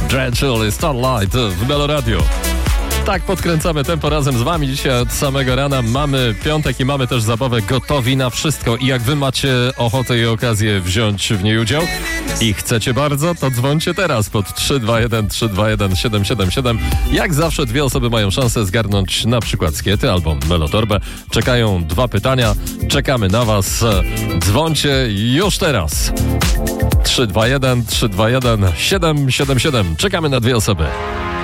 Dreadful i Starlight w Melo Radio. Tak podkręcamy tempo razem z wami dzisiaj od samego rana. Mamy piątek i mamy też zabawę gotowi na wszystko. I jak wy macie ochotę i okazję wziąć w niej udział i chcecie bardzo, to dzwońcie teraz pod 321 321 777. Jak zawsze dwie osoby mają szansę zgarnąć na przykład skiety albo melotorbę. Czekają dwa pytania. Czekamy na was. Dzwońcie już teraz. 321 321 777. Czekamy na dwie osoby.